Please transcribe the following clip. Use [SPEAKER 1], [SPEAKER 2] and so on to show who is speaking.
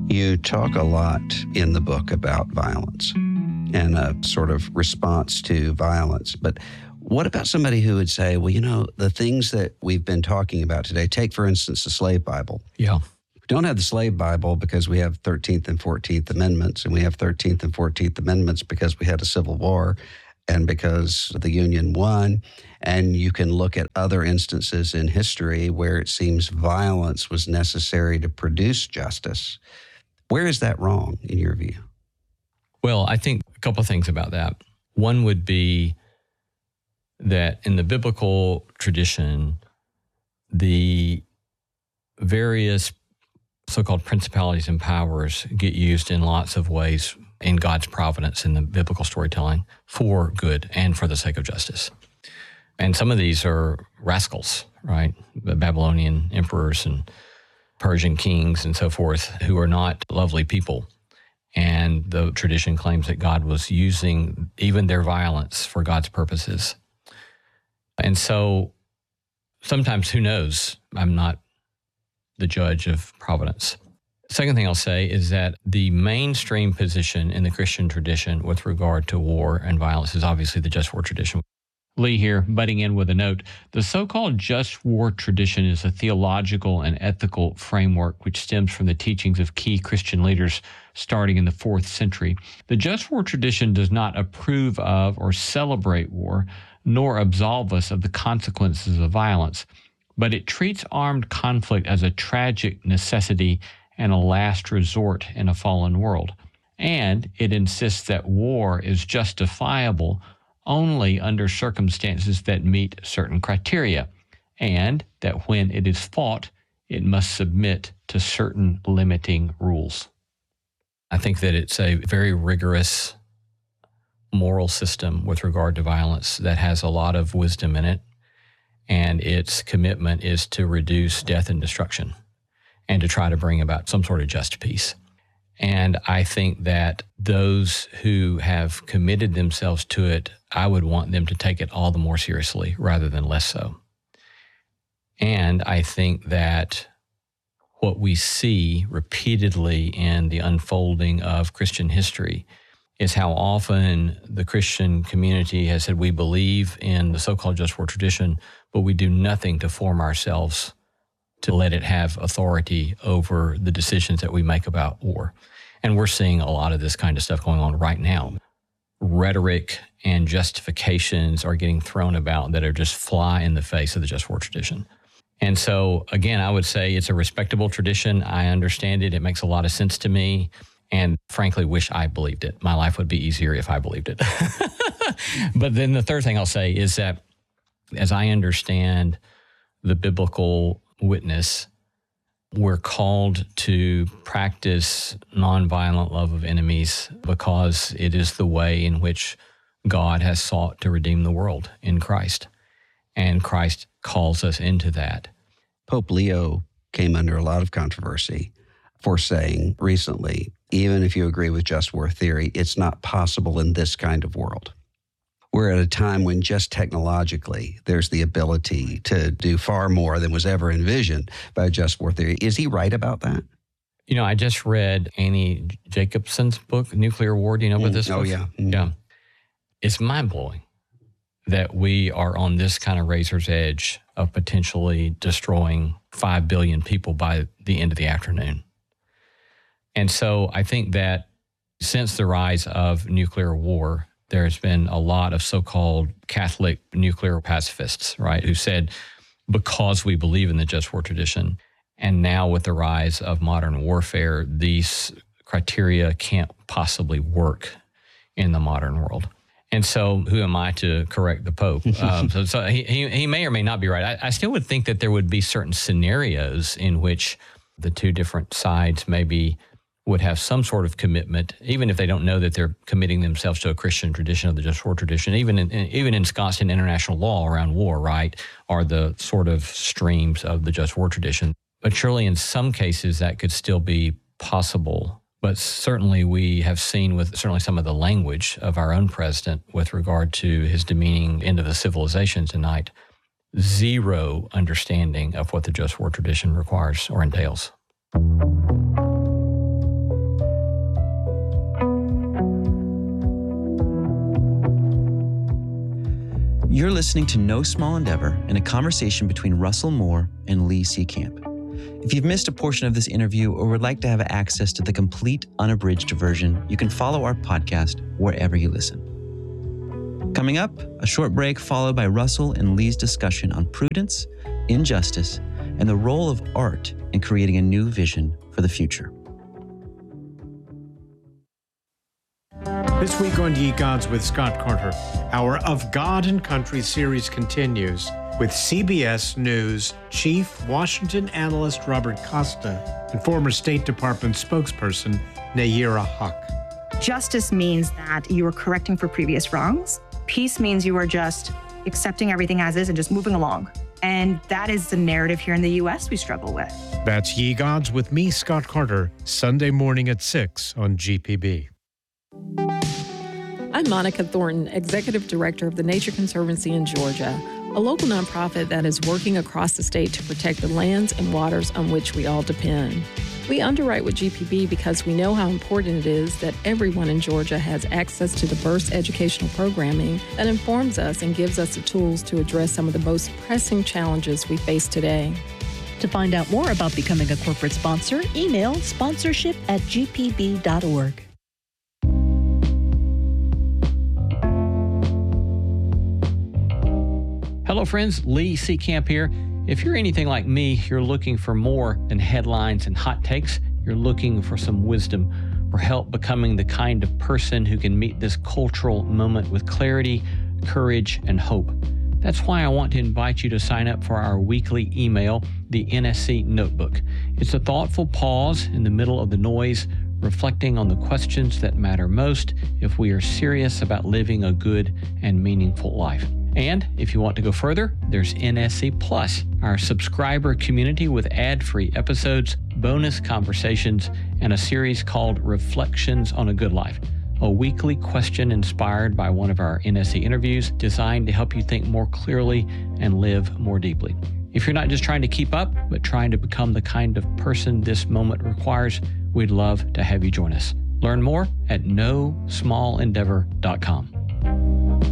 [SPEAKER 1] You talk a lot in the book about violence and a sort of response to violence. But what about somebody who would say, well, the things that we've been talking about today, take, for instance, the slave Bible.
[SPEAKER 2] Yeah.
[SPEAKER 1] We don't have the slave Bible because we have 13th and 14th Amendments, and we have 13th and 14th Amendments because we had a civil war and because the Union won. And you can look at other instances in history where it seems violence was necessary to produce justice. Where is that wrong, in your view?
[SPEAKER 2] Well, I think a couple of things about that. One would be that in the biblical tradition, the various so-called principalities and powers get used in lots of ways in God's providence in the biblical storytelling for good and for the sake of justice. And some of these are rascals, right? The Babylonian emperors and Persian kings and so forth, who are not lovely people. And the tradition claims that God was using even their violence for God's purposes. And so sometimes, who knows? I'm not the judge of providence. Second thing I'll say is that the mainstream position in the Christian tradition with regard to war and violence is obviously the just war tradition. Lee here, butting in with a note. The so-called just war tradition is a theological and ethical framework which stems from the teachings of key Christian leaders starting in the 4th century. The just war tradition does not approve of or celebrate war, nor absolve us of the consequences of violence, but it treats armed conflict as a tragic necessity and a last resort in a fallen world. And it insists that war is justifiable only under circumstances that meet certain criteria, and that when it is fought, it must submit to certain limiting rules. I think that it's a very rigorous moral system with regard to violence that has a lot of wisdom in it, and its commitment is to reduce death and destruction and to try to bring about some sort of just peace. And I think that those who have committed themselves to it, I would want them to take it all the more seriously rather than less so. And I think that what we see repeatedly in the unfolding of Christian history is how often the Christian community has said we believe in the so-called just war tradition, but we do nothing to form ourselves to let it have authority over the decisions that we make about war. And we're seeing a lot of this kind of stuff going on right now. Rhetoric and justifications are getting thrown about that are just fly in the face of the just war tradition. And so, again, I would say it's a respectable tradition. I understand it. It makes a lot of sense to me. And frankly, wish I believed it. My life would be easier if I believed it. But then the third thing I'll say is that as I understand the biblical witness, we're called to practice nonviolent love of enemies because it is the way in which God has sought to redeem the world in Christ. And Christ calls us into that.
[SPEAKER 1] Pope Leo came under a lot of controversy for saying recently, even if you agree with just war theory, it's not possible in this kind of world. We're at a time when just technologically, there's the ability to do far more than was ever envisioned by just war theory. Is he right about that?
[SPEAKER 2] You know, I just read Annie Jacobson's book, Nuclear War. Do you know about this book?
[SPEAKER 1] Oh, yeah.
[SPEAKER 2] Yeah. It's mind-blowing that we are on this kind of razor's edge of potentially destroying 5 billion people by the end of the afternoon. And so I think that since the rise of nuclear war, there's been a lot of so-called Catholic nuclear pacifists, right, who said, because we believe in the just war tradition, and now with the rise of modern warfare, these criteria can't possibly work in the modern world. And so who am I to correct the Pope? So he may or may not be right. I still would think that there would be certain scenarios in which the two different sides maybe would have some sort of commitment, even if they don't know that they're committing themselves to a Christian tradition of the just war tradition, even ensconced in international law around war, right, are the sort of streams of the just war tradition. But surely in some cases that could still be possible. But certainly we have seen with certainly some of the language of our own president with regard to his demeaning end of the civilization tonight, zero understanding of what the just war tradition requires or entails.
[SPEAKER 3] You're listening to No Small Endeavor, in a conversation between Russell Moore and Lee Seecamp. If you've missed a portion of this interview or would like to have access to the complete unabridged version, you can follow our podcast wherever you listen. Coming up, a short break followed by Russell and Lee's discussion on prudence, injustice, and the role of art in creating a new vision for the future.
[SPEAKER 4] This week on Ye Gods with Scott Carter, our Of God and Country series continues with CBS News Chief Washington Analyst Robert Costa and former State Department spokesperson Nayera Huck.
[SPEAKER 5] Justice means that you are correcting for previous wrongs. Peace means you are just accepting everything as is and just moving along. And that is the narrative here in the U.S. we struggle with.
[SPEAKER 4] That's Ye Gods with me, Scott Carter, Sunday morning at 6 on GPB.
[SPEAKER 6] I'm Monica Thornton, Executive Director of the Nature Conservancy in Georgia, a local nonprofit that is working across the state to protect the lands and waters on which we all depend. We underwrite with GPB because we know how important it is that everyone in Georgia has access to diverse educational programming that informs us and gives us the tools to address some of the most pressing challenges we face today.
[SPEAKER 7] To find out more about becoming a corporate sponsor, email sponsorship@gpb.org.
[SPEAKER 2] Hello, friends. Lee Seecamp here. If you're anything like me, you're looking for more than headlines and hot takes. You're looking for some wisdom or help becoming the kind of person who can meet this cultural moment with clarity, courage, and hope. That's why I want to invite you to sign up for our weekly email, the NSC Notebook. It's a thoughtful pause in the middle of the noise, reflecting on the questions that matter most if we are serious about living a good and meaningful life. And if you want to go further, there's NSC Plus, our subscriber community with ad-free episodes, bonus conversations, and a series called Reflections on a Good Life, a weekly question inspired by one of our NSC interviews designed to help you think more clearly and live more deeply. If you're not just trying to keep up, but trying to become the kind of person this moment requires, we'd love to have you join us. Learn more at nosmallendeavor.com.